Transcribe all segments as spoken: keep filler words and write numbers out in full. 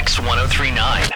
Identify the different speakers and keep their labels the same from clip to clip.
Speaker 1: X one oh three point nine.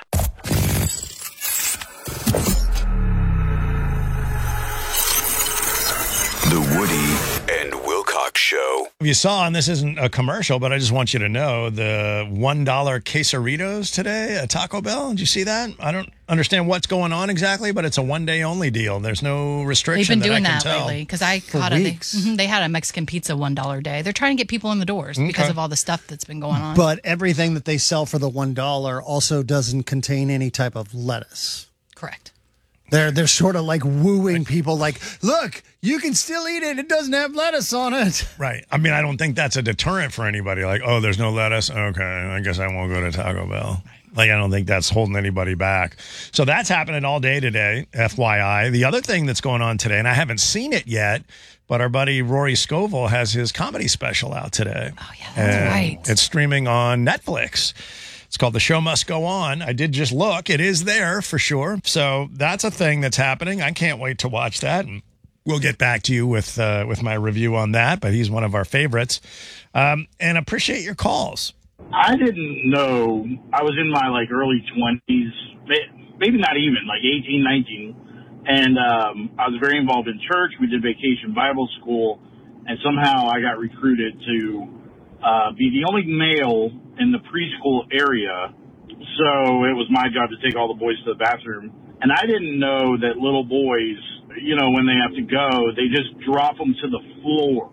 Speaker 2: The Woody and Wilcox Show.
Speaker 3: You saw, and this isn't a commercial, but I just want you to know, the one dollar quesaritos today at Taco Bell. Did you see that? I don't understand what's going on exactly, but it's a one-day only deal. There's no restriction.
Speaker 4: They've been doing
Speaker 3: that, I
Speaker 4: that
Speaker 3: can tell.
Speaker 4: lately because I
Speaker 5: For
Speaker 4: caught it. They,
Speaker 5: weeks.
Speaker 4: mhm, they had a Mexican pizza one dollar day. They're trying to get people in the doors because
Speaker 3: Okay.
Speaker 4: of all the stuff that's been going on.
Speaker 5: But everything that they sell for the one dollar also doesn't contain any type of lettuce.
Speaker 4: Correct.
Speaker 5: They're they're sort of like wooing people, like, look, you can still eat it. It doesn't have lettuce on it.
Speaker 3: Right. I mean, I don't think that's a deterrent for anybody. Like, oh, there's no lettuce. Okay, I guess I won't go to Taco Bell. Like, I don't think that's holding anybody back. So that's happening all day today, F Y I. The other thing that's going on today, and I haven't seen it yet, but our buddy Rory Scovel has his comedy special out today.
Speaker 4: Oh, yeah, that's
Speaker 3: And
Speaker 4: right.
Speaker 3: It's streaming on Netflix. It's called The Show Must Go On. I did just look. It is there for sure. So that's a thing that's happening. I can't wait to watch that. And we'll get back to you with uh, with my review on that. But he's one of our favorites. Um, and appreciate your calls.
Speaker 6: I didn't know. I was in my like early twenties, maybe not even like eighteen, nineteen. And um, I was very involved in church. We did Vacation Bible School. And somehow I got recruited to uh, be the only male in the preschool area. So it was my job to take all the boys to the bathroom. And I didn't know that little boys, you know, when they have to go, they just drop them to the floor.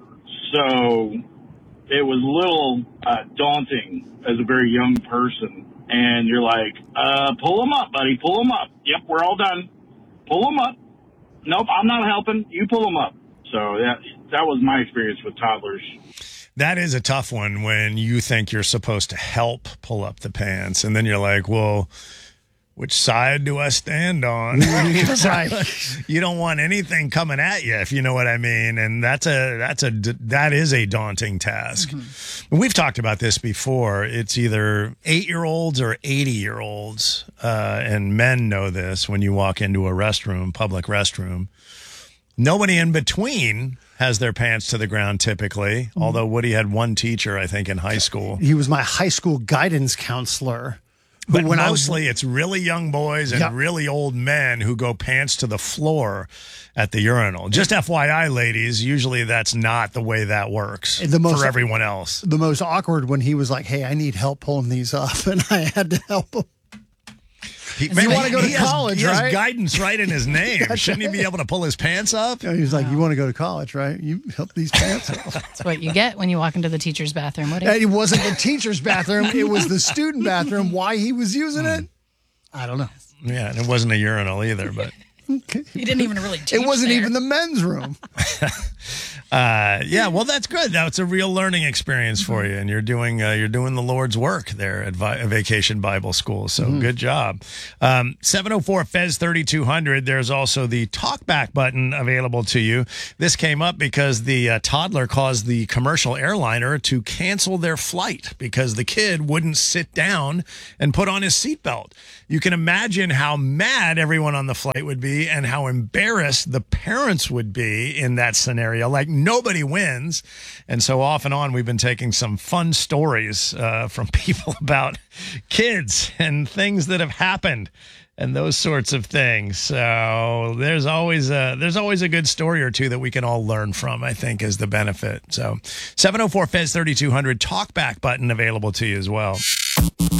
Speaker 6: So it was a little uh, daunting as a very young person. And you're like, uh, pull them up, buddy, pull them up. Yep, we're all done. Pull them up. Nope, I'm not helping. You pull them up. So that, that was my experience with toddlers.
Speaker 3: That is a tough one when you think you're supposed to help pull up the pants. And then you're like, well, which side do I stand on? You don't want anything coming at you, if you know what I mean. And that's a that's a that is a daunting task. Mm-hmm. We've talked about this before. It's either eight-year-olds or eighty-year-olds, uh, and men know this. When you walk into a restroom, public restroom, nobody in between has their pants to the ground typically. Mm-hmm. Although Woody had one teacher, I think, in high school.
Speaker 5: He was my high school guidance counselor.
Speaker 3: But
Speaker 5: when
Speaker 3: mostly
Speaker 5: I,
Speaker 3: it's really young boys and
Speaker 5: yeah.
Speaker 3: really old men who go pants to the floor at the urinal. Just F Y I, ladies, usually that's not the way that works
Speaker 5: the most,
Speaker 3: for everyone else.
Speaker 5: The most awkward when he was like, hey, I need help pulling these up, and I had to help him.
Speaker 3: He,
Speaker 5: you want to go to
Speaker 3: he
Speaker 5: college,
Speaker 3: has,
Speaker 5: right?
Speaker 3: He has guidance right in his name. Shouldn't he be able to pull his pants up?
Speaker 5: He was like, you want to go to college, right? You help these pants up.
Speaker 4: That's what you get when you walk into the teacher's bathroom. What
Speaker 5: And it wasn't the teacher's bathroom. It was the student bathroom. Why he was using it, I don't know.
Speaker 3: Yeah, and it wasn't a urinal either, but...
Speaker 4: He didn't even really teach
Speaker 5: It wasn't
Speaker 4: there.
Speaker 5: even the men's room.
Speaker 3: uh, yeah, well, that's good. That's a real learning experience for you, and you're doing uh, you're doing the Lord's work there at Vi- Vacation Bible School. So mm-hmm. good job. Um, seven oh four F E Z thirty-two hundred. There's also the talkback button available to you. This came up because the uh, toddler caused the commercial airliner to cancel their flight because the kid wouldn't sit down and put on his seatbelt. You can imagine how mad everyone on the flight would be and how embarrassed the parents would be in that scenario. Like, nobody wins. And so off and on, we've been taking some fun stories uh, from people about kids and things that have happened and those sorts of things. So there's always a, there's always a good story or two that we can all learn from, I think, is the benefit. So seven oh four F E Z thirty-two hundred talkback button available to you as well.